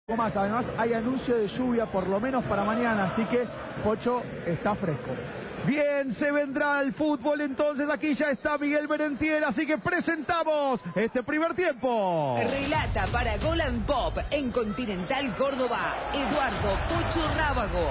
Más. Además hay anuncio de lluvia por lo menos para mañana, así que Pocho está fresco. Bien, se vendrá el fútbol entonces. Aquí ya está Miguel Merentiel, así que presentamos este primer tiempo. Relata para Gol and Pop en Continental Córdoba, Eduardo Pocho Rábago.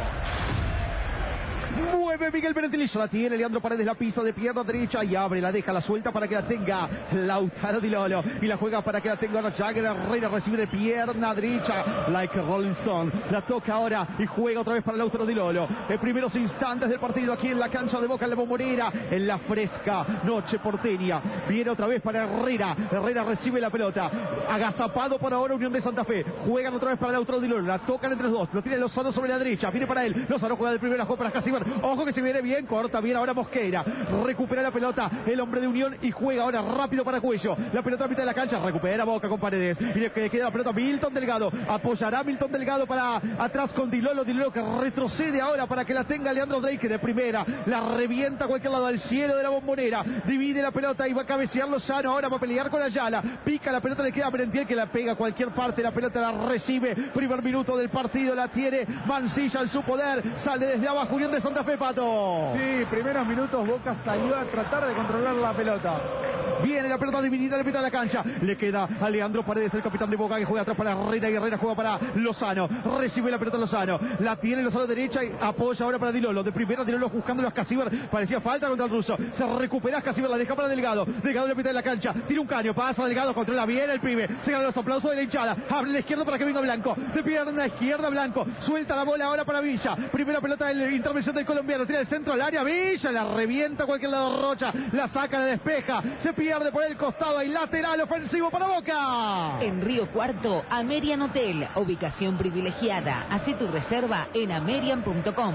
Mueve Miguel Merentiel, la tiene Leandro Paredes, la pisa de pierna derecha y abre, la deja, la suelta para que la tenga Lautaro Di Lolo y la juega para que la tenga Jagger Herrera, recibe de pierna derecha like Rolling Stone, la toca ahora y juega otra vez para Lautaro Di Lolo. En primeros instantes del partido aquí en la cancha de Boca en la Bombonera, en la fresca noche porteña, viene otra vez para Herrera, Herrera recibe la pelota, agazapado por ahora Unión de Santa Fe, juegan otra vez para Lautaro Di Lolo, la tocan entre los dos, lo tiene Lozano sobre la derecha, viene para él, Lozano juega de primera, juega para Casibar. Ojo que se viene bien, corta bien ahora Mosquera, recupera la pelota el hombre de Unión y juega ahora rápido para Cuello, la pelota a mitad de la cancha, recupera Boca con Paredes y le queda la pelota Milton Delgado, apoyará Milton Delgado para atrás con Di Lolo que retrocede ahora para que la tenga Leandro Drake de primera, la revienta a cualquier lado al cielo de la Bombonera, divide la pelota y va a cabecear Lozano ahora para pelear con Ayala, pica la pelota, le queda a Merentiel que la pega a cualquier parte, la pelota la recibe, primer minuto del partido, la tiene Mancilla en su poder, sale desde abajo Unión de Santa Fe, Pato. Sí, primeros minutos Boca salió a tratar de controlar la pelota. Viene la pelota dividida en la mitad de la cancha, le queda a Leandro Paredes, el capitán de Boca, que juega atrás para Herrera y Herrera juega para Lozano, recibe la pelota Lozano, la tiene Lozano derecha y apoya ahora para Di Lolo, de primera Di Lolo buscando a Casibar, parecía falta contra el ruso, se recupera Casibar, la deja para Delgado, Delgado en la mitad de la cancha, tira un caño, pasa Delgado, controla bien el pibe, se gana los aplausos de la hinchada, abre la izquierda para que venga Blanco, de pierna izquierda Blanco, suelta la bola ahora para Villa, primera pelota de la intervención del colombiano, tira el centro al área, Villa la revienta a cualquier lado Rocha, la saca, la despeja, se pierde por el costado, hay lateral ofensivo para Boca. En Río Cuarto, Amerian Hotel, ubicación privilegiada. Hace tu reserva en amerian.com.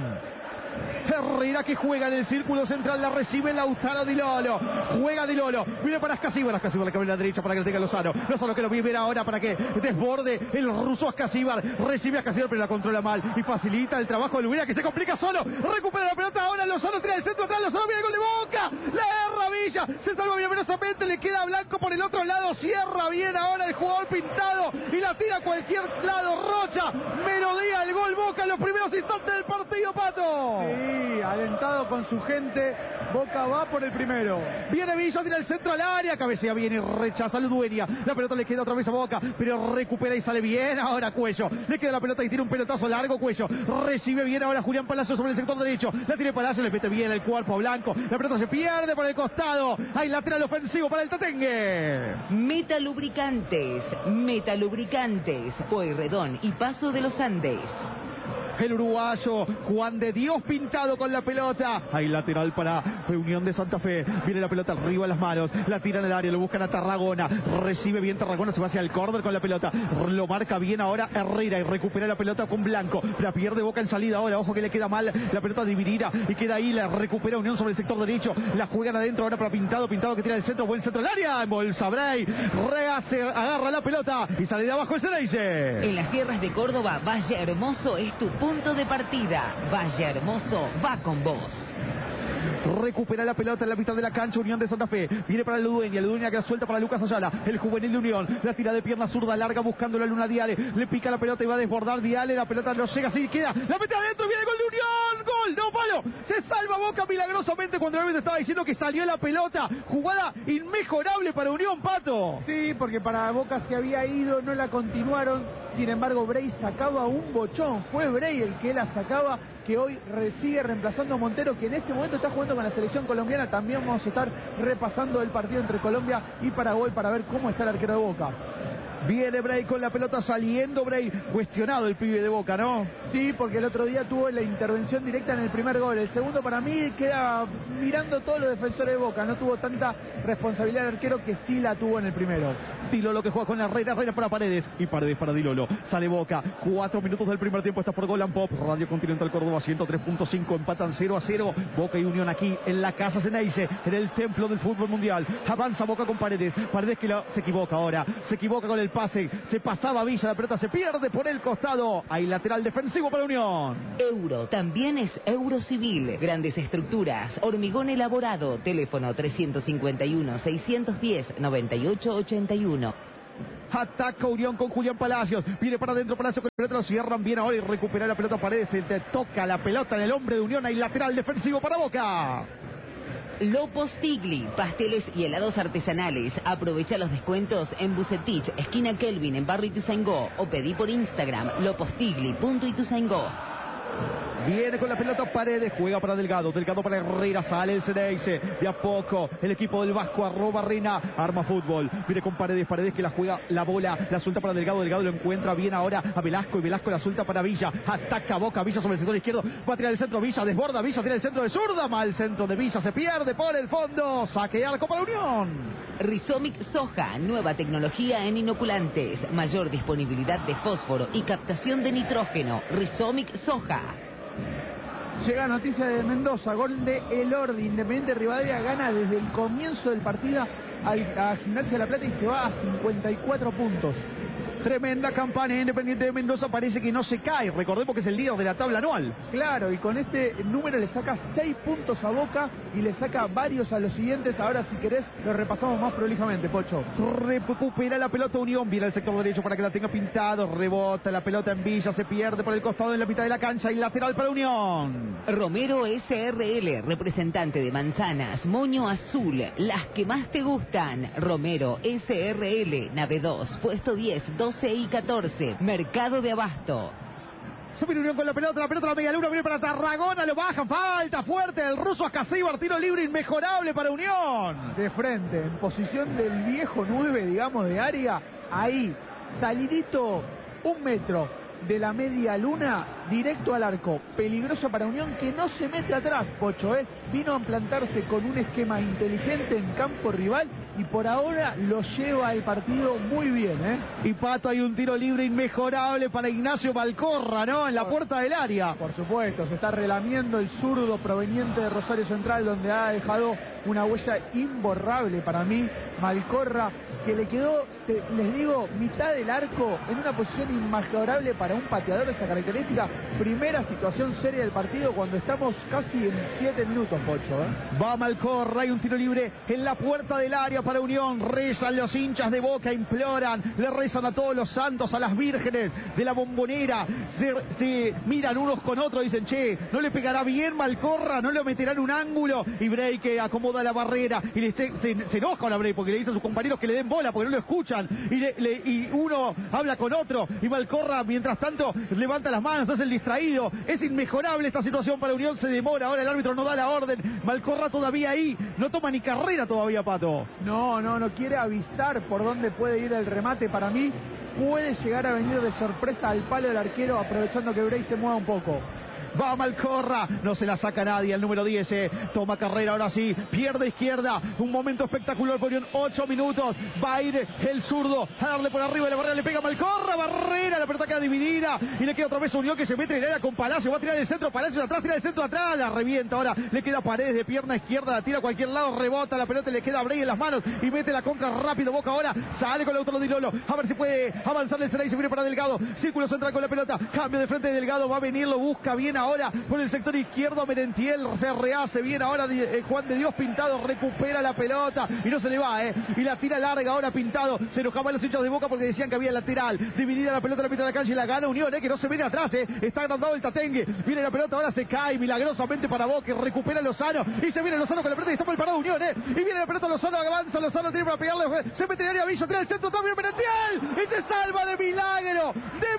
Herrera que juega en el círculo central, la recibe Lautaro Di Lolo, juega Di Lolo, viene para Ascasíbar, Ascasíbar le cabe en la derecha para que le tenga Lozano, Lozano que lo viene ahora para que desborde el ruso Ascasíbar, recibe Ascasíbar pero la controla mal y facilita el trabajo de Lubina que se complica solo, recupera la pelota ahora, Lozano tira el centro atrás, Lozano viene el gol de Boca, la erra Villa, se salva milagrosamente, le queda Blanco por el otro lado, cierra bien ahora el jugador pintado y la tira a cualquier lado, Rocha, melodía el gol Boca en los primeros instantes del partido, Pato. Sí, alentado con su gente, Boca va por el primero. Viene Villa, tira el centro al área, cabecea bien y rechaza a Ludueña. La pelota le queda otra vez a Boca, pero recupera y sale bien ahora Cuello. Le queda la pelota y tira un pelotazo largo Cuello. Recibe bien ahora Julián Palacio sobre el sector derecho. La tiene Palacio, le mete bien el cuerpo a Blanco. La pelota se pierde por el costado. Hay lateral ofensivo para el Tatengue. Metalubricantes, Pueyrredón y Paso de los Andes. El uruguayo Juan de Dios pintado con la pelota. Hay lateral para Unión de Santa Fe. Viene la pelota arriba a las manos. La tiran al área, lo buscan a Tarragona. Recibe bien Tarragona, se va hacia el córner con la pelota. Lo marca bien ahora Herrera y recupera la pelota con Blanco. La pierde Boca en salida ahora. Ojo que le queda mal la pelota dividida y queda ahí. La recupera Unión sobre el sector derecho. La juegan adentro ahora para Pintado. Pintado que tira el centro. Buen centro al área. Embolsa Bray. Rehace, agarra la pelota y sale de abajo el Ceneice. En las sierras de Córdoba, Valle Hermoso es tu punto de partida. Valle Hermoso va con vos. Recupera la pelota en la mitad de la cancha Unión de Santa Fe, viene para Ludueña que la suelta para Lucas Ayala, el juvenil de Unión, la tira de pierna zurda larga buscando la Luna Diale, le pica la pelota y va a desbordar Diale, la pelota no llega, así queda, la mete adentro, viene el gol de Unión, gol, no palo, se salva Boca milagrosamente cuando el árbitro estaba diciendo que salió la pelota, jugada inmejorable para Unión, Pato. Sí, porque para Boca se había ido, no la continuaron, sin embargo Bray sacaba un bochón, fue Bray el que la sacaba, que hoy sigue reemplazando a Montero, que en este momento está jugando con la selección colombiana. También vamos a estar repasando el partido entre Colombia y Paraguay para ver cómo está el arquero de Boca. Viene Bray con la pelota saliendo, Bray cuestionado el pibe de Boca, ¿no? Sí, porque el otro día tuvo la intervención directa en el primer gol. El segundo para mí queda mirando todos los defensores de Boca. No tuvo tanta responsabilidad el arquero que sí la tuvo en el primero. Di Lolo que juega con Herrera, Herrera para Paredes y Paredes para Di Lolo. Sale Boca, 4 minutos del primer tiempo, está por Gol and Pop. Radio Continental Córdoba 103.5, empatan 0-0. Boca y Unión aquí en la Casa Ceneice, en el templo del fútbol mundial. Avanza Boca con Paredes, Paredes que se equivoca ahora, se equivoca con el pase, se pasaba Villa, la pelota se pierde por el costado. Hay lateral defensivo para Unión. Euro, también es Eurocivil. Grandes estructuras, hormigón elaborado. Teléfono 351-610-9881. Ataca Unión con Julián Palacios. Viene para adentro Palacios con el pelota. Lo cierran bien ahora y recupera la pelota Paredes. Se te toca la pelota en el hombre de Unión. Hay lateral defensivo para Boca. Lopostigli, pasteles y helados artesanales. Aprovecha los descuentos en Bucetich, esquina Kelvin, en Barrio Ituzaingó. O pedí por Instagram, lopostigli.ituzaingó. Viene con la pelota Paredes, juega para Delgado, Delgado para Herrera, sale el Ceneice, de a poco, el equipo del Vasco arroba Reina, arma fútbol, viene con Paredes, Paredes que la juega, la bola, la suelta para Delgado, Delgado lo encuentra bien ahora a Velasco, y Velasco la suelta para Villa, ataca Boca, Villa sobre el sector izquierdo, va a tirar el centro Villa, desborda Villa, tira el centro de zurda, mal centro de Villa, se pierde por el fondo, saque de arco para Unión. Rhizomic Soja, nueva tecnología en inoculantes, mayor disponibilidad de fósforo y captación de nitrógeno. Rhizomic Soja. Llega noticia de Mendoza, gol de Elordi. Independiente Rivadavia gana desde el comienzo del partido a Gimnasia de la Plata y se va a 54 puntos. Tremenda campaña Independiente de Mendoza, parece que no se cae. Recordemos que es el líder de la tabla anual. Claro, y con este número le saca 6 puntos a Boca y le saca varios a los siguientes. Ahora, si querés, lo repasamos más prolijamente, Pocho. Recupera la pelota Unión, viene al sector derecho para que la tenga pintado. Rebota la pelota en Villa, se pierde por el costado en la mitad de la cancha y lateral para Unión. Romero SRL, representante de manzanas, moño azul, las que más te gustan. Romero SRL, nave 2, puesto 10, 12 y 14, Mercado de Abasto. Se viene Unión con la pelota la media luna, viene para Tarragona, lo baja, falta fuerte el ruso Ascasíbar, tiro libre inmejorable para Unión. De frente, en posición del viejo 9, digamos, de área, ahí, salidito 1 metro de la media luna, directo al arco, peligroso para Unión que no se mete atrás, Pocho, vino a plantarse con un esquema inteligente en campo rival y por ahora lo lleva el partido muy bien, Y Pato, hay un tiro libre inmejorable para Ignacio Malcorra, ¿no? En la puerta del área. Por supuesto, se está relamiendo el zurdo proveniente de Rosario Central, donde ha dejado una huella imborrable para mí, Malcorra, que le quedó, les digo, mitad del arco en una posición inmejorable para un pateador de esa característica. Primera situación seria del partido cuando estamos casi en 7 minutos, Pocho. Va Malcorra, hay un tiro libre en la puerta del área para Unión. Rezan los hinchas de Boca, imploran, le rezan a todos los santos, a las vírgenes de la Bombonera. Se miran unos con otros, dicen, che, no le pegará bien Malcorra, no le meterán un ángulo. Y Bray que acomoda la barrera y se enoja a Bray porque le dice a sus compañeros que le den bola porque no lo escuchan. Y uno habla con otro y Malcorra, mientras tanto, levanta las manos, hace el distraído. Es inmejorable esta situación para Unión, se demora, ahora el árbitro no da la orden. Malcorra todavía ahí, no toma ni carrera todavía, Pato. No quiere avisar por dónde puede ir el remate. Para mí puede llegar a venir de sorpresa al palo del arquero, aprovechando que Bray se mueva un poco. Va Malcorra, no se la saca nadie, el número 10, toma carrera ahora sí, pierde izquierda, un momento espectacular por Unión, 8 minutos, va a ir el zurdo a darle por arriba de la barrera, le pega Malcorra, barrera, la pelota queda dividida y le queda otra vez Unión que se mete en el área con Palacio, va a tirar el centro, Palacio atrás, tira el centro atrás, la revienta ahora, le queda Paredes de pierna izquierda, la tira a cualquier lado, rebota la pelota, le queda a Bray en las manos y mete la contra rápido, Boca ahora, sale con el autor de Lolo, a ver si puede avanzar el Ceray, se viene para Delgado, círculo central con la pelota, cambio de frente de Delgado, va a venir, lo busca bien ahora por el sector izquierdo, Merentiel se rehace bien ahora, Juan de Dios Pintado recupera la pelota y no se le va, y la tira larga ahora Pintado, se enojaban los hinchas de Boca porque decían que había lateral, dividida la pelota en la mitad de la cancha y la gana Unión, que no se viene atrás, está agrandado el Tatengue, viene la pelota, ahora se cae milagrosamente para Boca, recupera Lozano y se viene Lozano con la pelota y está por el parado Unión, y viene la pelota Lozano, avanza Lozano, tiene para pegarle, se mete en el área Villa, tira el centro, también Merentiel y se salva de milagro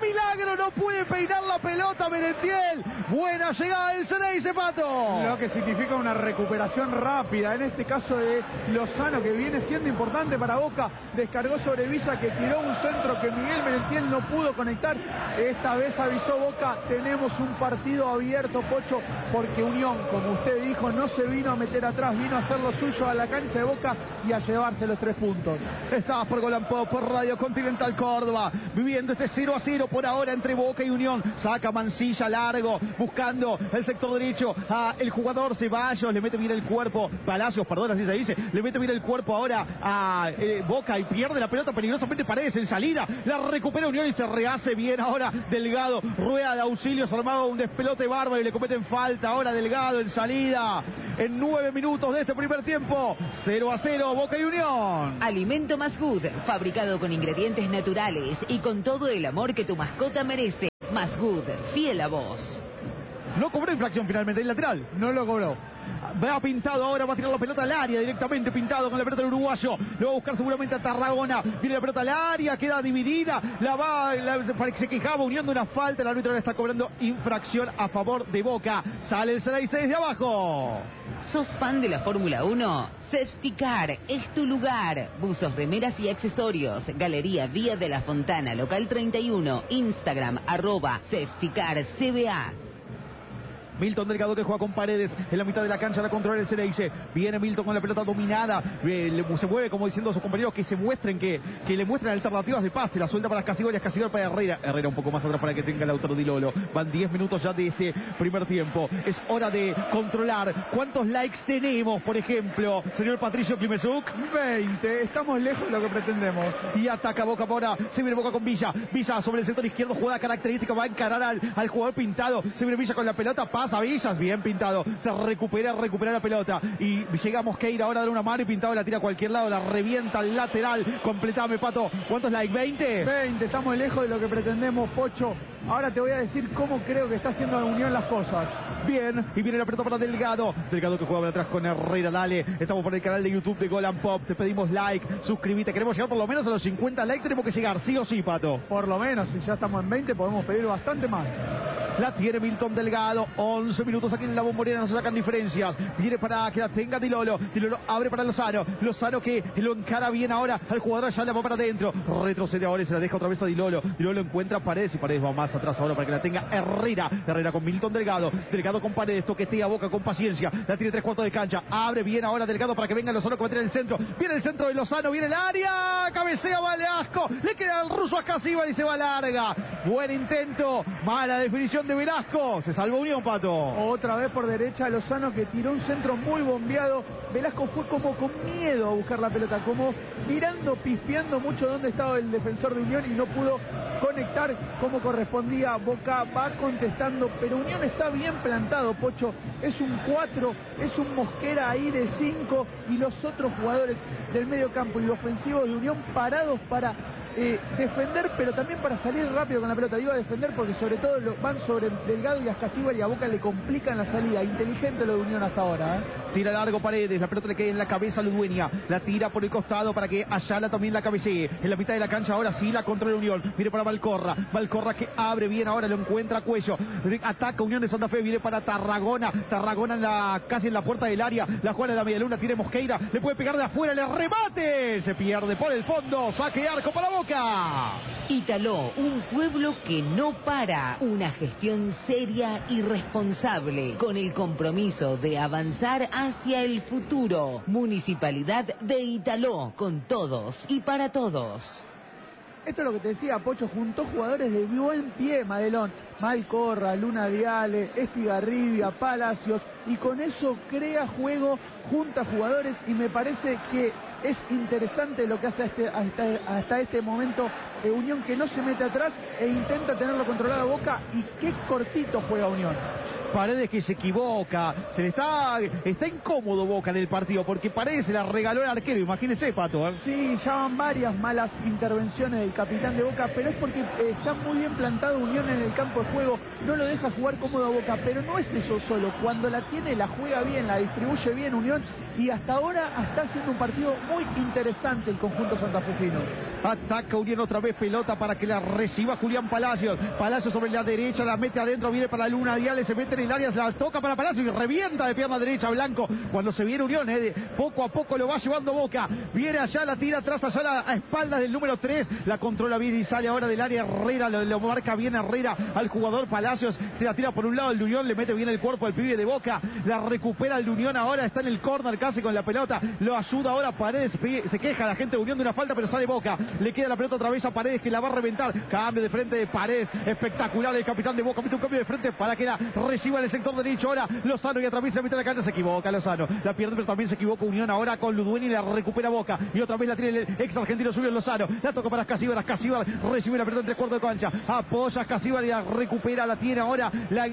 no puede peinar la pelota Merentiel, buena llegada el Ceneice, Pato. Lo que significa una recuperación rápida, en este caso de Lozano, que viene siendo importante para Boca, descargó sobre Villa, que tiró un centro que Miguel Merentiel no pudo conectar. Esta vez avisó Boca, tenemos un partido abierto, Pocho, porque Unión, como usted dijo, no se vino a meter atrás, vino a hacer lo suyo a la cancha de Boca y a llevarse los 3 puntos. Estás por Golan Pop, por Radio Continental Córdoba, viviendo este 0-0 por ahora entre Boca y Unión. Saca Mancilla largo, buscando el sector derecho a el jugador Ceballos, le mete bien el cuerpo, Palacios, perdón, así se dice, le mete bien el cuerpo ahora a Boca y pierde la pelota peligrosamente, Paredes en salida, la recupera Unión y se rehace bien ahora Delgado, rueda de auxilios, armado un despelote bárbaro y le cometen falta ahora Delgado en salida, en 9 minutos de este primer tiempo. 0-0, Boca y Unión. Alimento Masgood, fabricado con ingredientes naturales y con todo el amor que tu mascota merece. Masgood, fiel a vos. No cobró infracción finalmente el lateral. No lo cobró. Va pintado ahora, va a tirar la pelota al área directamente, pintado con la pelota del uruguayo. Lo va a buscar seguramente a Tarragona. Viene la pelota al área, queda dividida. Se quejaba Unión de una falta. El árbitro le está cobrando infracción a favor de Boca. Sale el 6 de abajo. ¿Sos fan de la Fórmula 1? Safety Car es tu lugar. Buzos, remeras y accesorios. Galería Vía de la Fontana, local 31. Instagram, @SafetyCarCBA. Milton Delgado que juega con Paredes en la mitad de la cancha, la controla el Ceneice. Viene Milton con la pelota dominada, se mueve como diciendo a sus compañeros que se muestren, que le muestren alternativas de pase. La suelta para Escasíbar para Herrera un poco más atrás para que tenga el autor Di Lolo. Van 10 minutos ya de este primer tiempo. Es hora de controlar. ¿Cuántos likes tenemos, por ejemplo, señor Patricio Klimesuk? 20, estamos lejos de lo que pretendemos. Y ataca Boca ahora, se viene Boca con Villa sobre el sector izquierdo, jugada característica, va a encarar al jugador pintado. Se viene Villa con la pelota, pasa Villas, bien pintado, se recupera la pelota y llega Mosqueira ahora a dar una mano y pintado la tira a cualquier lado, la revienta al lateral. Completame, Pato. ¿Cuántos likes? 20. Estamos lejos de lo que pretendemos, Pocho. Ahora te voy a decir cómo creo que está haciendo la Unión las cosas. Bien, y viene la pelota para Delgado que juega por atrás con Herrera. Dale, estamos por el canal de YouTube de Gol and Pop. Te pedimos like, suscríbete. Queremos llegar por lo menos a los 50 likes. Tenemos que llegar, sí o sí, Pato. Por lo menos, si ya estamos en 20, podemos pedir bastante más. La tiene Milton Delgado. 11 minutos aquí en la Bombonera, no se sacan diferencias. Viene para que la tenga Di Lolo. Di Lolo abre para Lozano. Lozano que lo encara bien ahora al jugador, ya la va para adentro. Retrocede ahora y se la deja otra vez a Di Lolo. Di Lolo encuentra Paredes y Paredes va más atrás ahora para que la tenga Herrera. Herrera con Milton Delgado. Delgado con Paredes, toquetea Boca con paciencia. La tiene 3/4 de cancha. Abre bien ahora Delgado para que venga Lozano que va a tirar el centro. Viene el centro de Lozano, viene el área. Cabecea Velasco. Le queda el ruso a Escasíbar y se va larga. Buen intento. Mala definición de Velasco. Se salvó Unión, Pato. Otra vez por derecha Lozano que tiró un centro muy bombeado. Velasco fue como con miedo a buscar la pelota, como mirando, pispeando mucho dónde estaba el defensor de Unión y no pudo conectar como correspondía. Boca va contestando, pero Unión está bien plantado, Pocho. Es un 4, es un Mosquera ahí de 5 y los otros jugadores del medio campo y ofensivos de Unión parados para defender, pero también para salir rápido con la pelota. Digo a defender porque sobre todo van sobre Delgado y Escasíbar y a Boca le complican la salida. Inteligente lo de Unión hasta ahora. Tira largo Paredes, la pelota le cae en la cabeza a Ludueña, la tira por el costado para que Ayala también la cabecee. En la mitad de la cancha ahora sí la controla Unión. Viene para Valcorra que abre bien ahora, lo encuentra a Cuello. Ataca Unión de Santa Fe, viene para Tarragona casi en la puerta del área. La juega de la medialuna, tiene Mosqueira, le puede pegar de afuera, le remate, se pierde por el fondo, saque de arco para Boca. Italó, un pueblo que no para, una gestión seria y responsable, con el compromiso de avanzar hacia el futuro. Municipalidad de Italó, con todos y para todos. Esto es lo que te decía, Pocho, juntó jugadores de buen pie, Madelón. Malcorra, Luna Viale, Estigarribia, Palacios, y con eso crea juego, junta jugadores, y me parece que es interesante lo que hace hasta este momento Unión, que no se mete atrás e intenta tenerlo controlado a Boca, y qué cortito juega Unión. Paredes que se equivoca, está incómodo Boca en el partido porque Paredes se la regaló al arquero, imagínese, Pato. Sí, ya van varias malas intervenciones del capitán de Boca, pero es porque está muy bien plantado Unión en el campo de juego, no lo deja jugar cómodo a Boca, pero no es eso solo, cuando la tiene la juega bien, la distribuye bien Unión, y hasta ahora está haciendo un partido muy interesante el conjunto santafesino. Ataca Unión otra vez, pelota para que la reciba Julián Palacios. Palacios sobre la derecha, la mete adentro, viene para Luna Diales, se mete en el área, la toca para Palacios y revienta de pierna derecha Blanco. Cuando se viene Unión, poco a poco lo va llevando Boca. Viene allá, la tira atrás, allá a espaldas del número 3, la controla bien y sale ahora del área Herrera, lo marca bien Herrera al jugador Palacios, se la tira por un lado el de Unión, le mete bien el cuerpo al pibe de Boca, la recupera el de Unión, ahora está en el córner casi con la pelota, lo ayuda ahora Paredes, se queja la gente de Unión de una falta, pero sale Boca, le queda la pelota otra vez a Paredes, que la va a reventar, cambio de frente de Paredes, espectacular el capitán de Boca, mete un cambio de frente para que la reciba en el sector derecho, ahora Lozano y atraviesa la mitad de la cancha, se equivoca Lozano, la pierde, pero también se equivoca Unión ahora con Ludueña y la recupera Boca, y otra vez la tiene el ex argentino Julio Lozano, la toca para Ascasíbar recibe la pelota en 3/4 de cancha, apoya Ascasíbar y la recupera, la tiene ahora,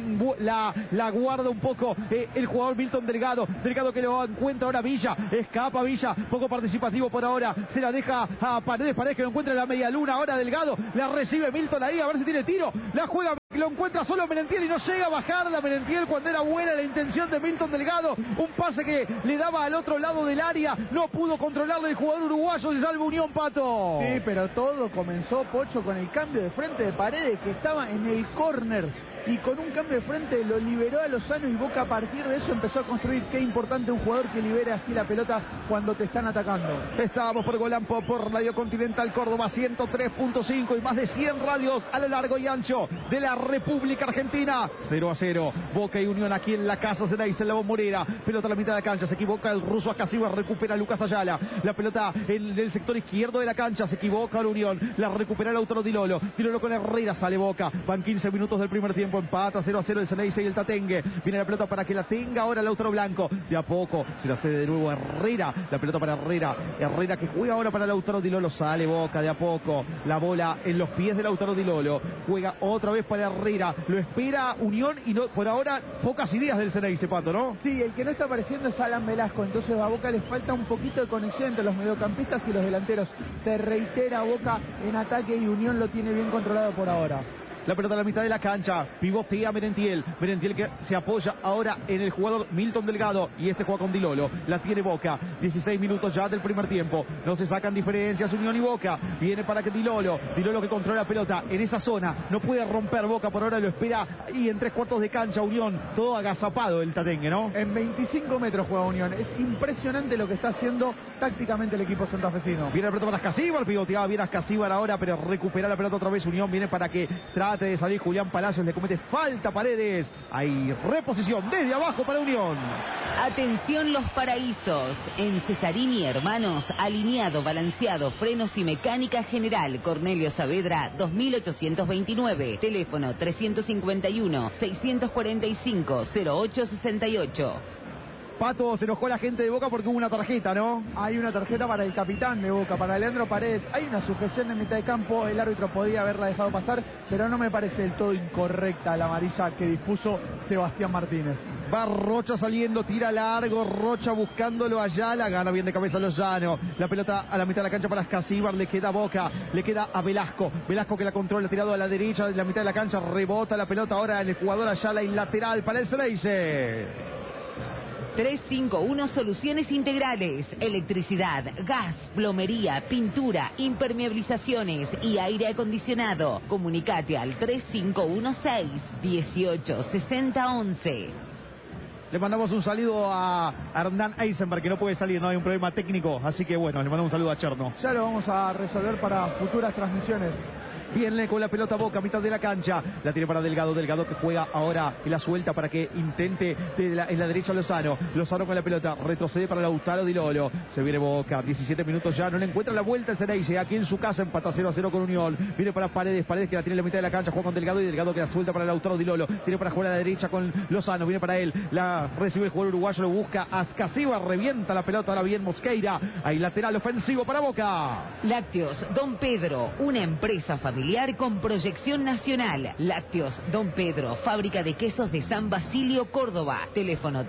la guarda un poco el jugador Milton Delgado que lo encuentra ahora Villa, escapa Villa, poco participativo por ahora, se la deja a Paredes que lo encuentra en la media luna, ahora Delgado, la recibe Milton ahí, a ver si tiene tiro, la juega, lo encuentra solo Merentiel y no llega a bajarla Merentiel cuando era buena la intención de Milton Delgado, un pase que le daba al otro lado del área, no pudo controlarlo el jugador uruguayo, se salva Unión, Pato. Sí, pero todo comenzó, Pocho, con el cambio de frente de Paredes, que estaba en el córner, y con un cambio de frente lo liberó a Lozano, y Boca a partir de eso empezó a construir. Qué importante un jugador que libere así la pelota cuando te están atacando. Estábamos por Golampo, por Radio Continental Córdoba 103.5 y más de 100 radios a lo largo y ancho de la República Argentina. 0-0, Boca y Unión aquí en la casa Ceneice, en la Bombonera, pelota a la mitad de la cancha, se equivoca el ruso Ascasíbar, recupera Lucas Ayala, la pelota en el sector izquierdo de la cancha, se equivoca la Unión, la recupera el Lautaro Di Lolo con Herrera, sale Boca, van 15 minutos del primer tiempo, empata 0-0 el Ceneice y el Tatengue, viene la pelota para que la tenga ahora Lautaro Blanco, de a poco se la cede de nuevo Herrera, la pelota para Herrera que juega ahora para Lautaro Di Lolo, sale Boca de a poco, la bola en los pies de Lautaro Di Lolo, juega otra vez para Herrera, lo espera Unión y no, por ahora pocas ideas del Ceneice, Pato, ¿no? Sí, el que no está apareciendo es Alan Velasco, entonces a Boca les falta un poquito de conexión entre los mediocampistas y los delanteros, se reitera Boca en ataque y Unión lo tiene bien controlado por ahora. La pelota a la mitad de la cancha, pivotea Merentiel que se apoya ahora en el jugador Milton Delgado y este juega con Di Lolo, la tiene Boca, 16 minutos ya del primer tiempo, no se sacan diferencias Unión y Boca, viene para que Di Lolo que controla la pelota en esa zona, no puede romper Boca, por ahora lo espera y en 3/4 de cancha Unión, todo agazapado el Tatengue, ¿no? En 25 metros juega Unión, es impresionante lo que está haciendo tácticamente el equipo santafesino. Viene la pelota para Ascasíbar, pivoteaba bien Ascasíbar ahora, pero recupera la pelota otra vez Unión, viene para que trate de salir Julián Palacios, le comete falta Paredes, hay reposición desde abajo para Unión. Atención Los Paraísos, en Cesarini Hermanos, alineado, balanceado, frenos y mecánica general, Cornelio Saavedra 2829, teléfono 351-645-0868. Pato, se enojó la gente de Boca porque hubo una tarjeta, ¿no? Hay una tarjeta para el capitán de Boca, para Leandro Paredes. Hay una sujeción en mitad de campo, el árbitro podía haberla dejado pasar, pero no me parece del todo incorrecta la amarilla que dispuso Sebastián Martínez. Va Rocha saliendo, tira largo, Rocha buscándolo allá, la gana bien de cabeza Lozano. La pelota a la mitad de la cancha para Ascasíbar, le queda a Boca, le queda a Velasco que la controla, tirado a la derecha de la mitad de la cancha, rebota la pelota ahora el jugador Ayala y lateral para el Ceneice. 351 Soluciones Integrales, electricidad, gas, plomería, pintura, impermeabilizaciones y aire acondicionado. Comunicate al 3516-186011. Le mandamos un saludo a Hernán Eisenberg, que no puede salir, no hay un problema técnico, así que bueno, le mandamos un saludo a Cherno. Ya lo vamos a resolver para futuras transmisiones. Viene con la pelota Boca, mitad de la cancha, la tiene para Delgado que juega ahora y la suelta para que intente en la derecha Lozano con la pelota, retrocede para Lautaro Di Lolo, se viene Boca, 17 minutos ya, no le encuentra la vuelta el Ceneice, aquí en su casa empata 0-0 con Unión, viene para Paredes que la tiene en la mitad de la cancha, juega con Delgado y Delgado que la suelta para Lautaro Di Lolo, tiene para jugar a la derecha con Lozano, viene para él, la recibe el jugador uruguayo, lo busca Ascasíbar, revienta la pelota, ahora bien Mosqueira, hay lateral ofensivo para Boca. Lácteos Don Pedro, una empresa familiar con proyección nacional. Lácteos Don Pedro, fábrica de quesos de San Basilio, Córdoba. Teléfono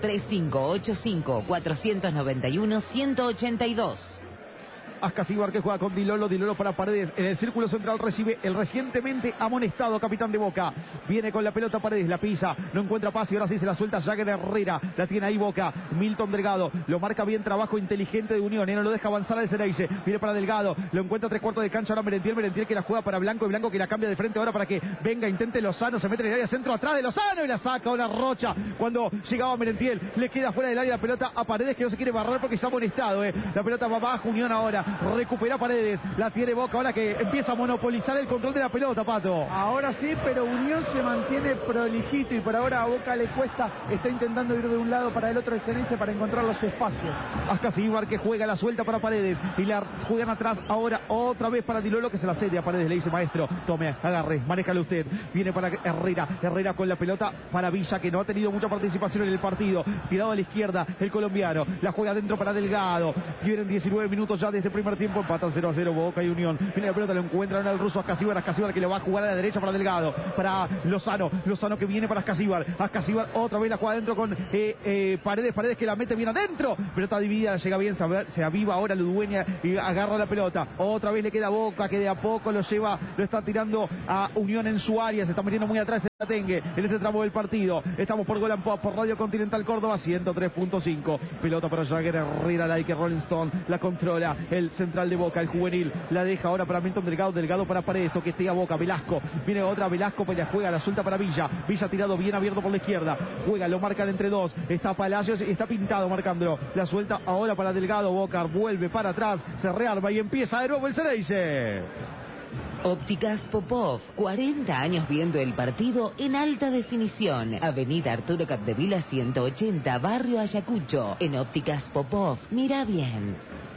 3585-491-182. Ascasíbar que juega con Di Lolo para Paredes, en el círculo central recibe el recientemente amonestado capitán de Boca, viene con la pelota Paredes, la pisa, no encuentra pase y ahora sí se la suelta Jagger Herrera, la tiene ahí Boca, Milton Delgado, lo marca bien, trabajo inteligente de Unión, no lo deja avanzar al Ceneice, viene para Delgado, lo encuentra 3/4 de cancha, ahora Merentiel que la juega para Blanco, y Blanco que la cambia de frente ahora para que venga, intente Lozano, se mete en el área centro atrás de Lozano y la saca una Rocha, cuando llegaba Merentiel, le queda fuera del área la pelota a Paredes que no se quiere barrar porque está amonestado, la pelota va abajo, Unión ahora, recupera Paredes, la tiene Boca ahora que empieza a monopolizar el control de la pelota, Pato. Ahora sí, pero Unión se mantiene prolijito y por ahora a Boca le cuesta, está intentando ir de un lado para el otro de Ceneice para encontrar los espacios. Ascasíbar que juega la suelta para Paredes y la juegan atrás ahora otra vez para Di Lolo que se la cede a Paredes, le dice maestro, tome, agarre, manéjalo usted, viene para Herrera con la pelota para Villa que no ha tenido mucha participación en el partido, tirado a la izquierda el colombiano, la juega dentro para Delgado, vienen 19 minutos ya de este primer tiempo, empatan 0-0 Boca y Unión, viene la pelota, lo encuentran al ruso Ascasíbar que le va a jugar a la derecha para Delgado, para Lozano que viene para Ascasíbar otra vez la juega dentro con Paredes que la mete bien adentro, pelota dividida, llega bien, se aviva ahora Ludueña y agarra la pelota, otra vez le queda Boca que de a poco lo está tirando a Unión en su área, se está metiendo muy atrás en Tengue, en este tramo del partido, estamos por Gol and Pop, por Radio Continental Córdoba 103.5, pelota para Jagger Herrera, Like Rolling Stone, la controla el central de Boca, el juvenil, la deja ahora para Milton Delgado para Paredes, toquetea Boca, Velasco, viene otra Velasco, pues la juega, la suelta para Villa tirado bien abierto por la izquierda, juega, lo marcan entre dos, está Palacios y está Pintado marcándolo, la suelta ahora para Delgado, Boca vuelve para atrás, se rearma y empieza de nuevo el Ceneice. Ópticas Popov, 40 años viendo el partido en alta definición. Avenida Arturo Capdevila 180, Barrio Ayacucho. En Ópticas Popov, mira bien.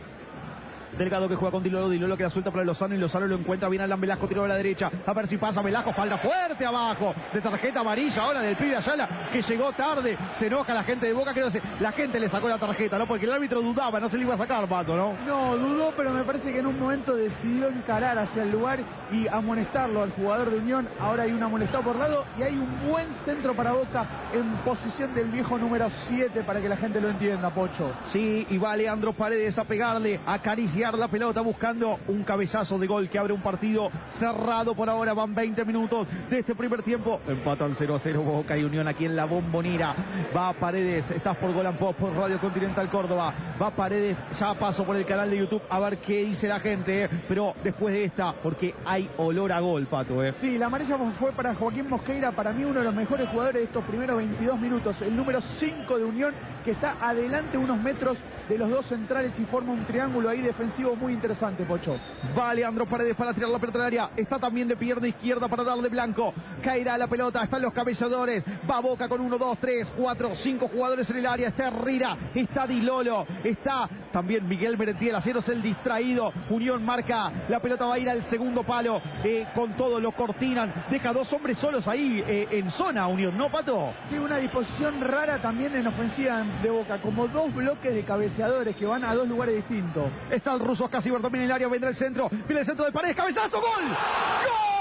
Delgado que juega con Di Lolo que la suelta para Lozano y Lozano lo encuentra bien Alan Velasco, tiro a la derecha, a ver si pasa Velasco, falta fuerte abajo, de tarjeta amarilla ahora del pibe Ayala, que llegó tarde, se enoja la gente de Boca, la gente le sacó la tarjeta, ¿no? Porque el árbitro dudaba, no se le iba a sacar, Pato, ¿no? No, dudó, pero me parece que en un momento decidió encarar hacia el lugar y amonestarlo al jugador de Unión, ahora hay un amonestado por lado y hay un buen centro para Boca en posición del viejo número 7 para que la gente lo entienda, Pocho. Sí, y va Leandro Paredes a pegarle, a acariciar la pelota buscando un cabezazo de gol que abre un partido cerrado por ahora. Van 20 minutos de este primer tiempo, empatan 0-0 Boca y Unión aquí en la Bombonera. Va Paredes, estás por Gol and Pop, por Radio Continental Córdoba, va Paredes, ya paso por el canal de YouTube a ver qué dice la gente, pero después de esta, porque hay olor a gol, Pato. Sí, la amarilla fue para Joaquín Mosqueira, para mí uno de los mejores jugadores de estos primeros 22 minutos, el número 5 de Unión, que está adelante unos metros de los dos centrales y forma un triángulo ahí defensivo muy interesante, Pocho. Va Leandro Paredes para tirar la pelota al área, está también de pierna izquierda para darle blanco, caerá la pelota, están los cabezadores, va Boca con 1, 2, 3, 4, 5 jugadores en el área, está Herrera, está Di Lolo, está también Miguel Merentiel, Acero es el distraído, Unión marca, la pelota va a ir al segundo palo, con todo lo cortinan, deja dos hombres solos ahí en zona Unión, ¿no, Pato? Sí, una disposición rara también en ofensiva de Boca, como dos bloques de cabeceadores que van a dos lugares distintos. Está el ruso Ascasíbar también en el área, vendrá el centro, viene el centro de Paredes, cabezazo, ¡gol! ¡Gol!